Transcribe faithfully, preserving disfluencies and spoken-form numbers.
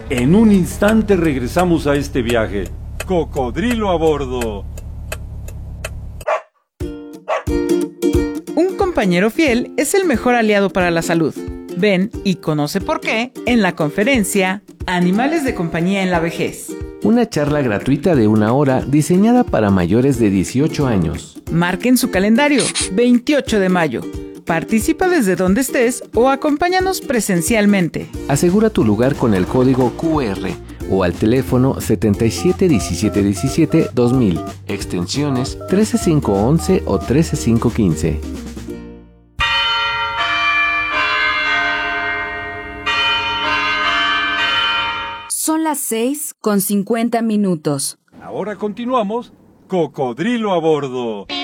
En un instante regresamos a este viaje. Cocodrilo a bordo. Un compañero fiel es el mejor aliado para la salud. Ven y conoce por qué en la conferencia Animales de compañía en la vejez. Una charla gratuita de una hora diseñada para mayores de dieciocho años. Marquen su calendario, veintiocho de mayo. Participa desde donde estés o acompáñanos presencialmente. Asegura tu lugar con el código Q R o al teléfono setenta y siete diecisiete diecisiete dos mil, extensiones trece cinco once o trece cinco quince. Son las seis con cincuenta minutos. Ahora continuamos. Cocodrilo a bordo.